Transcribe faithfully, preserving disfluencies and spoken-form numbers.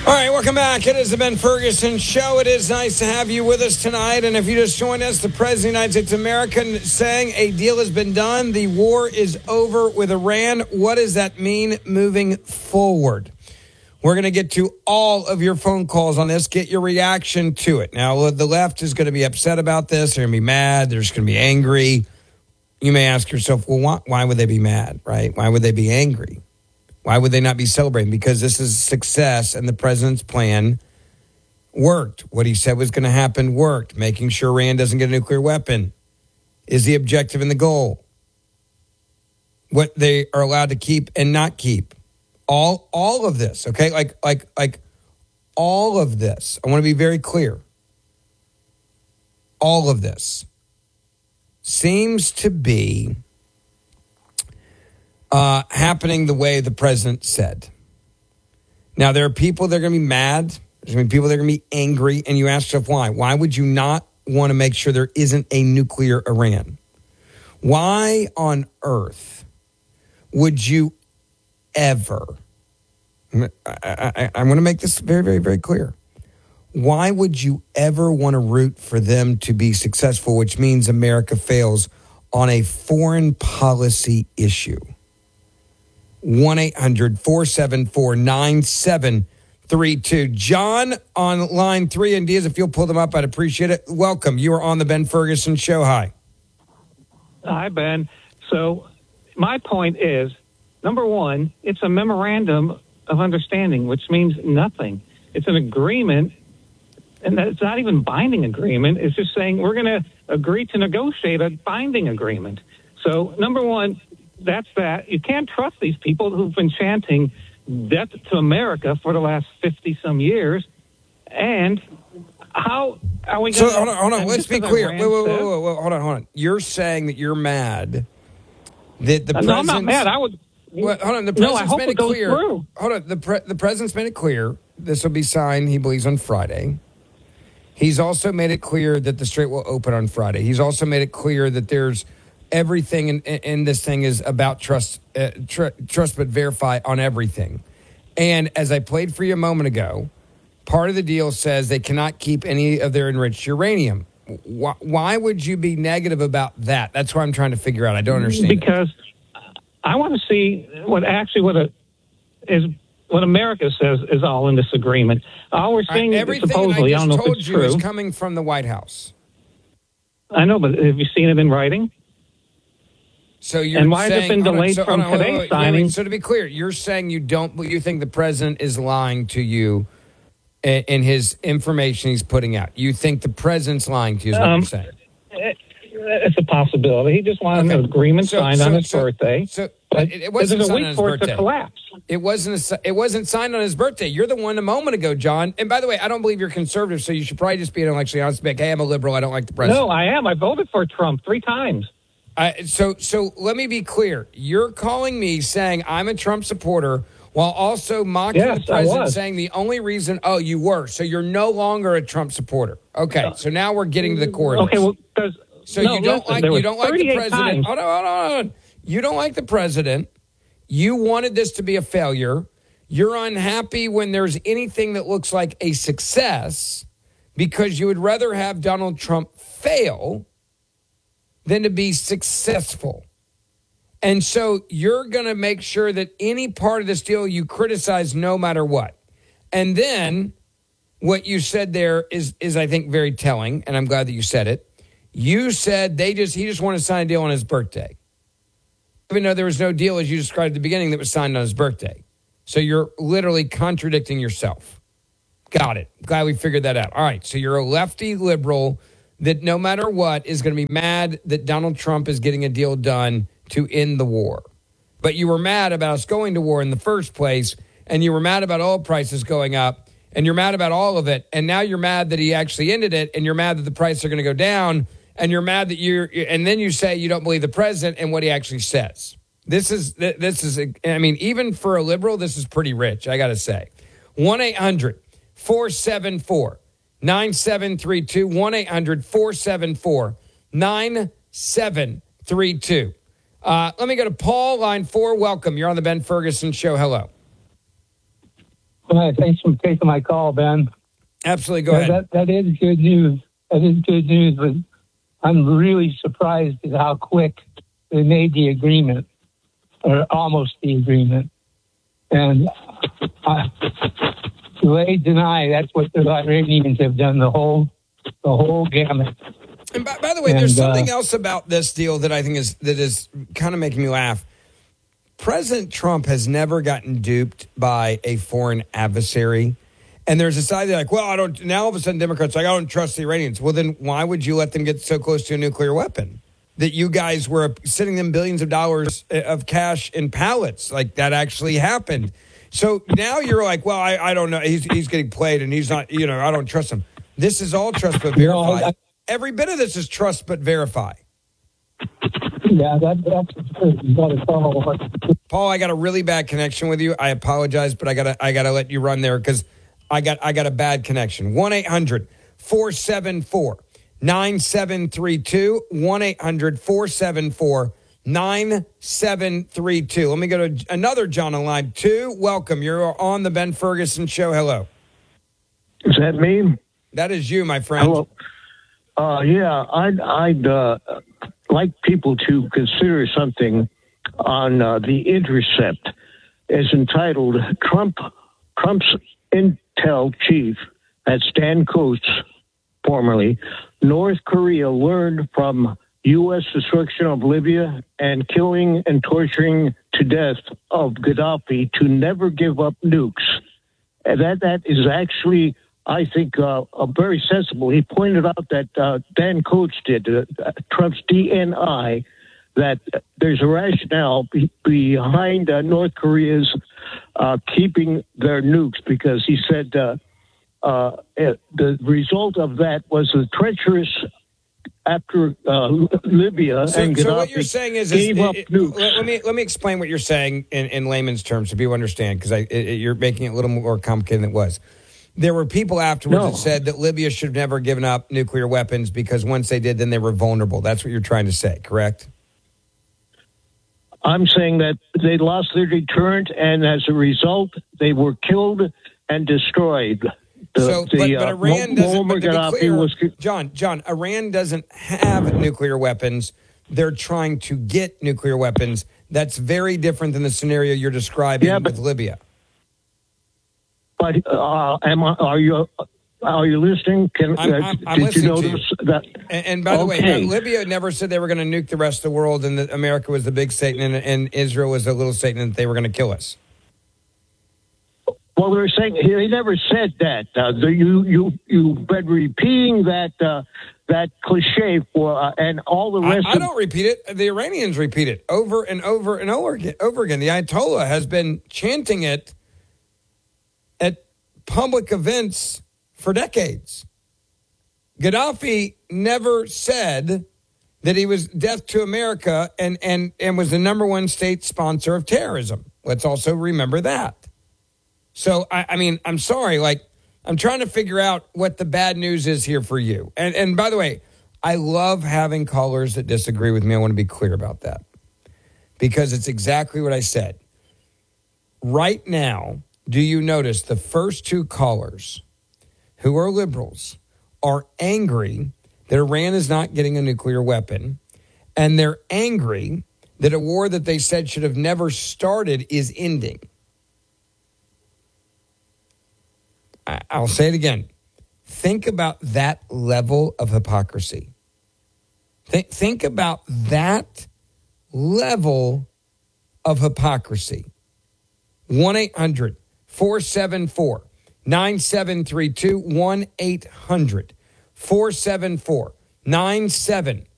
All right, welcome back. It is the Ben Ferguson Show. It is nice to have you with us tonight. And if you just joined us, the President of the United States of America saying a deal has been done. The war is over with Iran. What does that mean moving forward? We're going to get to all of your phone calls on this, get your reaction to it. Now, the left is going to be upset about this. They're going to be mad. They're just going to be angry. You may ask yourself, well, why, why would they be mad, right? Why would they be angry? Why would they not be celebrating? Because this is success and the president's plan worked. What he said was going to happen worked. Making sure Iran doesn't get a nuclear weapon is the objective and the goal. What they are allowed to keep and not keep. All all of this, okay? Like like like all of this. I want to be very clear. All of this seems to be Uh, happening the way the president said. Now, there are people that are going to be mad. There's going to be people that are going to be angry. And you ask yourself why. Why would you not want to make sure there isn't a nuclear Iran? Why on earth would you ever, I, I, I want to make this very, very, very clear. Why would you ever want to root for them to be successful, which means America fails on a foreign policy issue? one eight hundred four seven four nine seven three two. John on line three. And Diaz, if you'll pull them up, I'd appreciate it. Welcome. You are on the Ben Ferguson Show. Hi. Hi, Ben. So my point is, number one, it's a memorandum of understanding, which means nothing. It's an agreement, and it's not even binding agreement. It's just saying we're going to agree to negotiate a binding agreement. So, number one, that's that. You can't trust these people who've been chanting death to America for the last fifty-some years. And how are we going to... So, hold on, hold on. Let's be clear. Wait, wait, wait, wait, wait, hold on, hold on. You're saying that you're mad that the uh, president... No, I'm not mad. I would... Well, hold on. The no, I president's hope made it it goes clear. Through. Hold on. The, pre- the president's made it clear this will be signed, he believes, on Friday. He's also made it clear that the Strait will open on Friday. He's also made it clear that there's everything in, in this thing is about trust, uh, tr- trust but verify on everything. And as I played for you a moment ago, part of the deal says they cannot keep any of their enriched uranium. Why, why would you be negative about that? That's what I'm trying to figure out. I don't understand. Because it. I want to see what actually what a, is what America says is all in this agreement. All we're seeing right, everything supposedly, I, just I don't know told if it's you true. is coming from the White House. I know, but have you seen it in writing? So you're and why saying, has it been delayed so, from on, wait, today's wait, wait, signing? Wait, so to be clear, you're saying you don't, you think the president is lying to you in, in his information he's putting out. You think the president's lying to you is what um, you're saying. It, it's a possibility. He just wanted okay. an agreement so, signed so, on his so, birthday. So, but it, it wasn't there's a signed week on his for birthday. it to collapse. It wasn't. A, it wasn't signed on his birthday. You're the one a moment ago, John. And by the way, I don't believe you're conservative, so you should probably just be intellectually honest. Be like, hey, I'm a liberal. I don't like the president. No, I am. I voted for Trump three times. I, so, so let me be clear. You're calling me saying I'm a Trump supporter while also mocking yes, the president, I was. saying the only reason. Oh, you were. So you're no longer a Trump supporter. Okay. So now we're getting to the core of Okay. this. Well, because so no, you don't listen, like you don't like the president. Times. Hold on, hold on, hold on. You don't like the president. You wanted this to be a failure. You're unhappy when there's anything that looks like a success because you would rather have Donald Trump fail than to be successful. And so you're going to make sure that any part of this deal you criticize no matter what. And then what you said there is, is I think, very telling, and I'm glad that you said it. You said they just he just wanted to sign a deal on his birthday. Even though there was no deal, as you described at the beginning, that was signed on his birthday. So you're literally contradicting yourself. Got it. Glad we figured that out. All right, so you're a lefty liberal that no matter what is going to be mad that Donald Trump is getting a deal done to end the war. But you were mad about us going to war in the first place, and you were mad about oil prices going up, and you're mad about all of it, and now you're mad that he actually ended it, and you're mad that the prices are going to go down, and you're mad that you're, and then you say you don't believe the president and what he actually says. This is, this is, I mean, even for a liberal, this is pretty rich, I got to say. one eight hundred four seven four nine seven three two, one eight hundred four seven four nine seven three two. Uh, let me go to Paul, line four. Welcome. You're on the Ben Ferguson Show. Hello. Uh, thanks for taking my call, Ben. Absolutely. Go Yeah, ahead. That, that is good news. That is good news, but I'm really surprised at how quick they made the agreement, or almost the agreement. And uh, delay, deny, that's what the Iranians have done the whole the whole gamut. And by, by the way, And, there's something uh, else about this deal that I think is that is kind of making me laugh. President Trump has never gotten duped by a foreign adversary. And there's a side that like, well, I don't, now all of a sudden Democrats are like, I don't trust the Iranians. Well, then why would you let them get so close to a nuclear weapon? That you guys were sending them billions of dollars of cash in pallets. Like that actually happened. So now you're like, well, I, I don't know. He's, he's getting played and he's not, you know, I don't trust him. This is all trust but verify. No, I- Every bit of this is trust but verify. Yeah, that, that's true. You got to follow. Paul, I got a really bad connection with you. I apologize, but I gotta I gotta let you run there because I got I got a bad connection. one eight hundred four seven four nine seven three two. one eight hundred four seven four nine seven three two. Let me go to another John on line two. Welcome. You're on the Ben Ferguson Show. Hello. Is that me? That is you, my friend. Hello. Uh, yeah, I'd, I'd uh, like people to consider something on uh, The Intercept. It's entitled Trump Trump's Intel Chief, that's Dan Coats, formerly, North Korea learned from U S destruction of Libya and killing and torturing to death of Gaddafi to never give up nukes. And that that is actually, I think, uh, uh, very sensible. He pointed out that uh, Dan Coats did, uh, Trump's D N I, that there's a rationale be- behind uh, North Korea's uh, keeping their nukes, because he said uh, uh, it, the result of that was the treacherous after uh, Libya So, and so what Gaddafi you're saying is, is gave it- up it- nukes. let, let me let me explain what you're saying in, in layman's terms so people understand, because I it, it- you're making it a little more complicated than it was. There were people afterwards No. that said that Libya should have never given up nuclear weapons because once they did, then they were vulnerable. That's what you're trying to say, correct? I'm saying that they lost their deterrent, and as a result, they were killed and destroyed. The, so, the, but, but uh, Iran Mu- doesn't. Muammar But to be Gaddafi clear, was, John, John, Iran doesn't have nuclear weapons. They're trying to get nuclear weapons. That's very different than the scenario you're describing Yeah, but- with Libya. but uh, am I, are you are you listening? Can, I'm- uh, I'm- I'm did you listening to notice that? And, and by the way, Okay. uh, Libya never said they were going to nuke the rest of the world, and that America was the big Satan, and, and Israel was the little Satan, and that they were going to kill us. Well, they're saying he never said that. Uh, the, you you you've been repeating that uh, that cliche for uh, and all the I, rest. I of don't repeat it. The Iranians repeat it over and over and over again. Over again. The Ayatollah has been chanting it at public events for decades. Gaddafi never said that he was death to America and, and, and was the number one state sponsor of terrorism. Let's also remember that. So, I, I mean, I'm sorry, like, I'm trying to figure out what the bad news is here for you. And and by the way, I love having callers that disagree with me. I want to be clear about that because it's exactly what I said. Right now, do you notice the first two callers who are liberals are angry that Iran is not getting a nuclear weapon, and they're angry that a war that they said should have never started is ending. I'll say it again. Think about that level of hypocrisy. Think, think about that level of hypocrisy. one eight hundred four seven four nine seven three two. one eight hundred four seven four nine seven